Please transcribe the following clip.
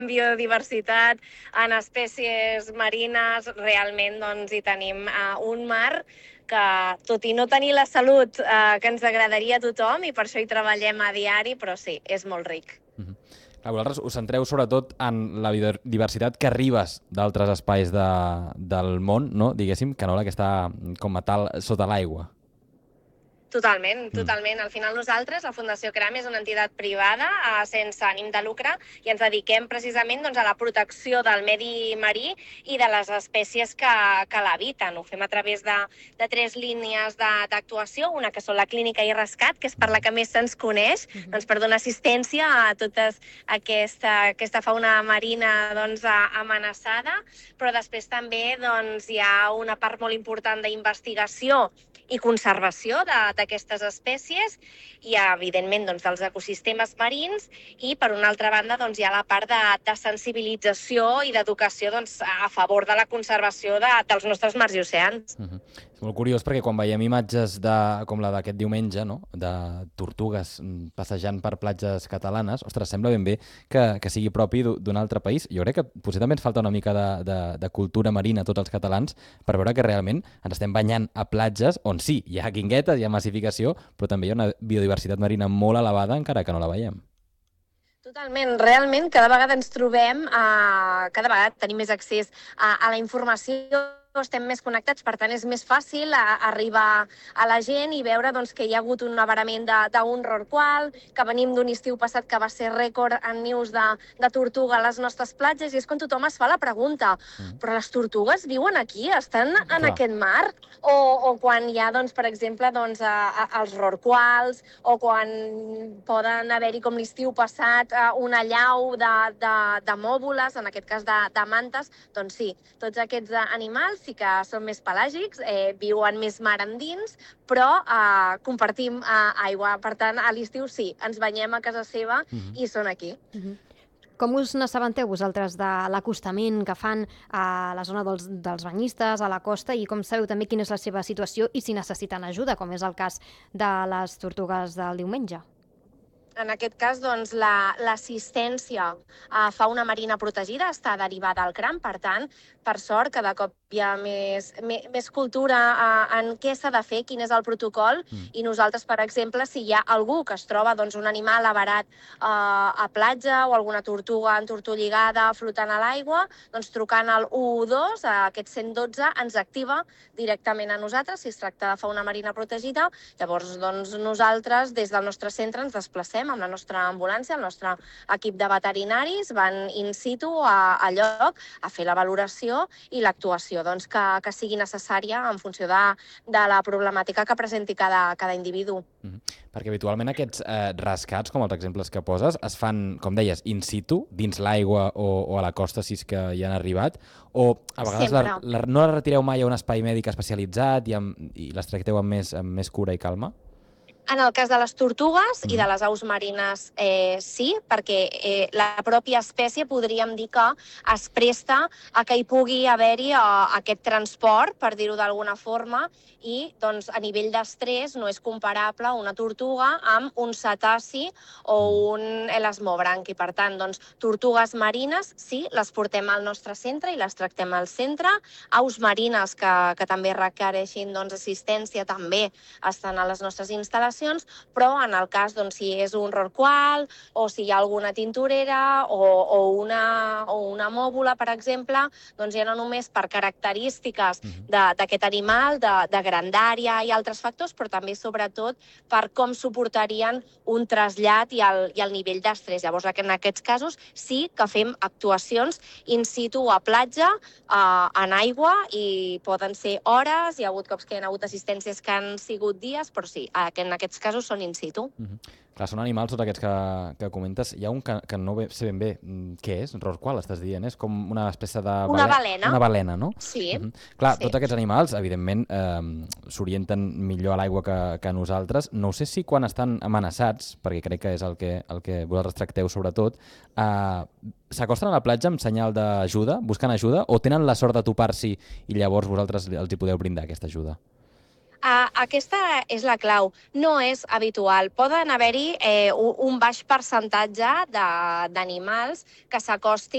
biodiversitat, en espècies marines, realment doncs, hi tenim un mar que, tot i no tenir la salut que ens agradaria a tothom, i per això hi treballem a diari, però sí, és molt ric. Clar, vosaltres us centreu sobretot en la biodiversitat que arribes d'altres espais del món, no? Diguéssim, que no la que està com a tal sota l'aigua. Totalment, totalment. Al final nosaltres, la Fundació CRAM, és una entitat privada sense ànim de lucre i ens dediquem precisament doncs, a la protecció del medi marí i de les espècies que l'habiten. Ho fem a través de 3 línies d'actuació, una que són la clínica i rescat, que és per la que més se'ns coneix, doncs, per donar assistència a tota aquesta fauna marina doncs, amenaçada, però després també doncs, hi ha una part molt important d'investigació i conservació d'aquestes espècies i, evidentment, doncs, dels ecosistemes marins, i, per una altra banda, doncs, hi ha la part de sensibilització i d'educació doncs, a favor de la conservació dels nostres mars i oceans. És molt curiós perquè quan veiem imatges com la d'aquest diumenge, no? De tortugues passejant per platges catalanes, ostres, sembla ben bé que sigui propi d'un altre país. Jo crec que potser també ens falta una mica de cultura marina a tots els catalans per veure que realment ens estem banyant a platges on sí, hi ha guinguetes, hi ha massificació, però també hi ha una biodiversitat marina molt elevada encara que no la veiem. Totalment. Realment, cada vegada ens trobem, cada vegada tenim més accés a la informació, estem més connectats, per tant és més fàcil arribar a la gent i veure doncs, que hi ha hagut un avarament d'un rorqual, que venim d'un estiu passat que va ser rècord en nius de tortuga a les nostres platges, i és quan tothom es fa la pregunta, però les tortugues viuen aquí, estan en aquest mar? O quan hi ha, doncs, per exemple, doncs, els rorquals, o quan poden haver-hi, com l'estiu passat, una allau de mòbules, en aquest cas de mantes, doncs sí, tots aquests animals sí que són més pelàgics, viuen més mar endins, però compartim aigua. Per tant, a l'estiu sí, ens banyem a casa seva i són aquí. Com us n'assabenteu vosaltres de l'acostament que fan a la zona dels banyistes, a la costa, i com sabeu també quina és la seva situació i si necessiten ajuda, com és el cas de les tortugues del diumenge? En aquest cas, doncs, l'assistència a fauna marina protegida està derivada al CRAM, per tant, per sort, cada cop hi ha més cultura en què s'ha de fer, quin és el protocol, i nosaltres, per exemple, si hi ha algú que es troba doncs, un animal avarat a platja o alguna tortuga entortolligada flotant a l'aigua, doncs trucant al 112, aquest 112 ens activa directament a nosaltres, si es tracta de fauna marina protegida. Llavors, doncs, nosaltres, des del nostre centre, ens desplacem amb la nostra ambulància, el nostre equip de veterinaris, van in situ a lloc a fer la valoració i l'actuació doncs, que sigui necessària en funció de la problemàtica que presenti cada individu. Perquè habitualment aquests rescats, com els exemples que poses, es fan, com deies, in situ, dins l'aigua o a la costa, si és que hi han arribat, o a vegades no les retireu mai a un espai mèdic especialitzat i les tracteu amb més cura i calma? En el cas de les tortugues i de les aus marines, sí, perquè la pròpia espècie podríem dir que es presta a que hi pugui haver-hi aquest transport, per dir-ho d'alguna forma, i doncs, a nivell d'estrès no és comparable una tortuga amb un cetaci o un elasmobranqui. Per tant, doncs, tortugues marines, sí, les portem al nostre centre i les tractem al centre. Aus marines que també requereixin doncs, assistència també estan a les nostres instal·lacions, però en el cas, doncs, si és un rorqual o si hi ha alguna tintorera o una mòbula, per exemple, doncs ja no només per característiques d'aquest animal, de grandària i altres factors, però també, sobretot, per com suportarien un trasllat i el nivell d'estrès. Llavors, en aquests casos, sí que fem actuacions in situ a platja, en aigua, i poden ser hores, hi ha hagut cops que hi ha hagut assistències que han sigut dies, però sí, en aquests casos són in situ. Clar, són animals tots aquests que comentes. Hi ha un que no sé ben bé què és, rorqual, estàs dient, és com una espècie de... Una balena. Una balena, no? Sí. Clar, tots aquests animals, evidentment, s'orienten millor a l'aigua que nosaltres. No sé si quan estan amenaçats, perquè crec que és el que vosaltres tracteu sobretot, s'acosten a la platja amb senyal d'ajuda, buscant ajuda, o tenen la sort de topar-s'hi i llavors vosaltres els hi podeu brindar aquesta ajuda? Aquesta és la clau. No és habitual. Poden haver-hi un baix percentatge d'animals que s'acostin